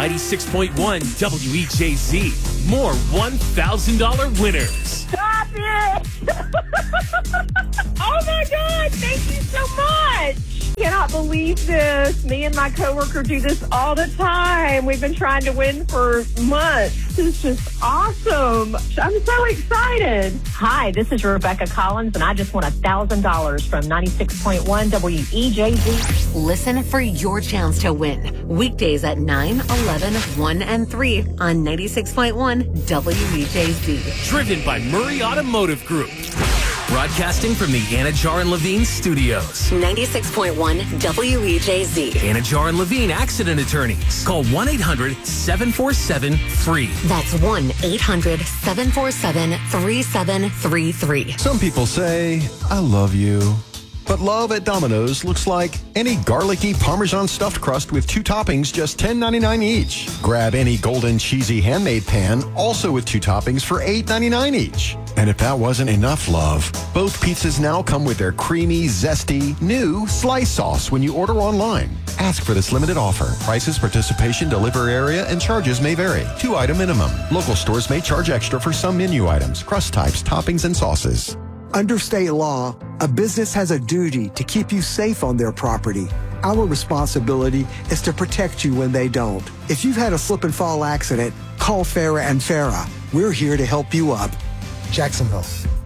96.1 WEJZ. More $1,000 winners. Stop it! Oh my God, thank you so much. Cannot believe this. Me and my coworker do this all the time. We've been trying to win for months. This is just awesome. I'm so excited. Hi, this is Rebecca Collins, and I just won $1,000 from 96.1 WEJZ. Listen for your chance to win. Weekdays at 9, 11, 1, and 3 on 96.1 WEJZ. Driven by Murray Automotive Group. Broadcasting from the Anajar and Levine studios. 96.1 WEJZ. Anajar and Levine Accident Attorneys. Call 1-800-747-FREE. That's 1-800-747-3733. Some people say, I love you. But love at Domino's looks like any garlicky Parmesan stuffed crust with 2 toppings, just $10.99 each. Grab any golden cheesy handmade pan, also with 2 toppings for $8.99 each. And if that wasn't enough love, both pizzas now come with their creamy, zesty, new slice sauce when you order online. Ask for this limited offer. Prices, participation, delivery area, and charges may vary. 2-item minimum. Local stores may charge extra for some menu items, crust types, toppings, and sauces. Under state law, a business has a duty to keep you safe on their property. Our responsibility is to protect you when they don't. If you've had a slip and fall accident, call Farah and Farah. We're here to help you up. Jacksonville.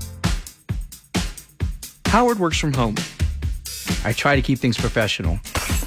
Howard works from home. I try to keep things professional.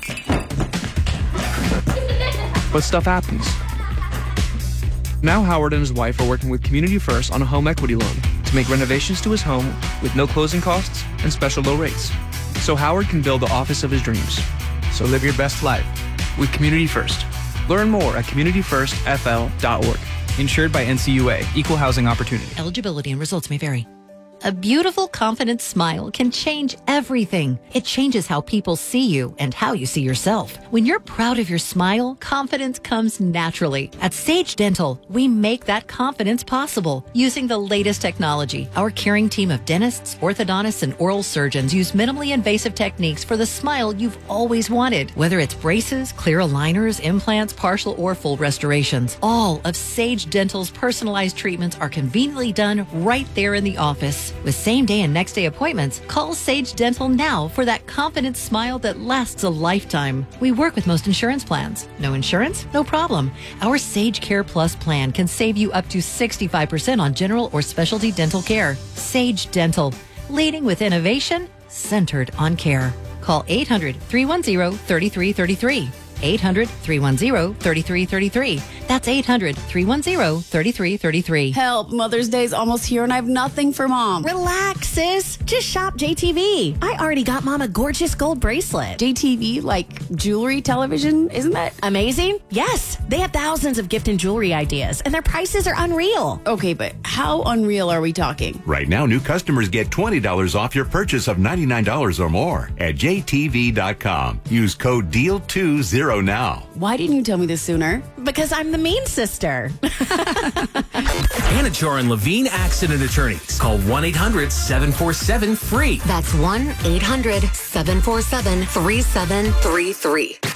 But stuff happens. Now Howard and his wife are working with Community First on a home equity loan to make renovations to his home with no closing costs and special low rates, so Howard can build the office of his dreams. So live your best life with Community First. Learn more at communityfirstfl.org. Insured by NCUA, Equal Housing Opportunity. Eligibility and results may vary. A beautiful, confident smile can change everything. It changes how people see you and how you see yourself. When you're proud of your smile, confidence comes naturally. At Sage Dental, we make that confidence possible using the latest technology. Our caring team of dentists, orthodontists, and oral surgeons use minimally invasive techniques for the smile you've always wanted. Whether it's braces, clear aligners, implants, partial or full restorations, all of Sage Dental's personalized treatments are conveniently done right there in the office. With same-day and next-day appointments, call Sage Dental now for that confident smile that lasts a lifetime. We work with most insurance plans. No insurance? No problem. Our Sage Care Plus plan can save you up to 65% on general or specialty dental care. Sage Dental, leading with innovation, centered on care. Call 800-310-3333. 800-310-3333. That's 800-310-3333. Help, Mother's Day's almost here and I have nothing for Mom. Relax, sis. Just shop JTV. I already got Mom a gorgeous gold bracelet. JTV, like jewelry, television, isn't that amazing? Yes. They have thousands of gift and jewelry ideas, and their prices are unreal. Okay, but how unreal are we talking? Right now, new customers get $20 off your purchase of $99 or more at JTV.com. Use code DEAL20 now. Why didn't you tell me this sooner? Because I'm the mean sister. Anajar and Levine Accident Attorneys. Call 1-800-747-FREE. That's 1-800-747-3733.